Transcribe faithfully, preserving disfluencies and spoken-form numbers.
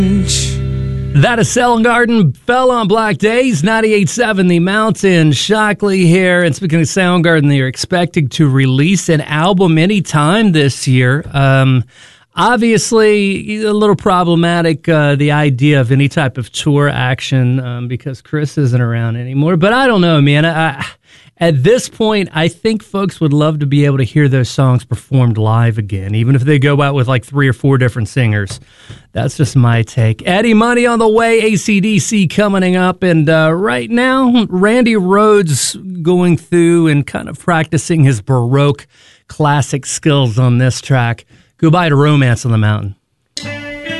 That is Soundgarden, Fell on Black Days, ninety-eight point seven The Mountain. Shockley here. And speaking of Soundgarden, they're expecting to release an album anytime this year. Um, obviously, a little problematic, uh, the idea of any type of tour action um, because Chris isn't around anymore. But I don't know, man. I, at this point, I think folks would love to be able to hear those songs performed live again, even if they go out with like three or four different singers. That's just my take. Eddie Money on the way, A C D C coming up, and uh, right now, Randy Rhoads going through and kind of practicing his Baroque classic skills on this track. Goodbye to Romance on the Mountain.